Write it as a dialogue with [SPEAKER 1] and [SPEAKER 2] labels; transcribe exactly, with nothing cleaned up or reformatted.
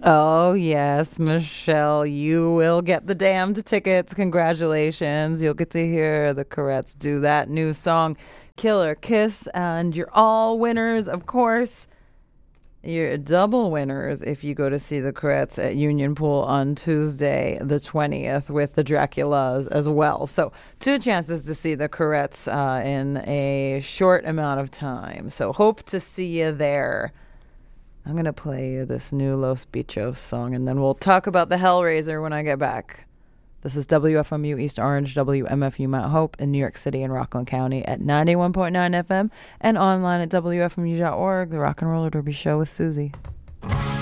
[SPEAKER 1] Oh, yes, Michelle, you will get the damned tickets. Congratulations. You'll get to hear the Corettes do that new song, Killer Kiss. And you're all winners, of course. You're double winners if you go to see the Corettes at Union Pool on Tuesday, the twentieth, with the Draculas as well. So two chances to see the Corettes uh, in a short amount of time. So hope to see you there. I'm going to play this new Los Bichos song, and then we'll talk about the Hellraiser when I get back. This is W F M U East Orange, W M F U Mount Hope in New York City and Rockland County at ninety-one point nine F M and online at W F M U dot org. The Rock and Roller Derby Show with Susie.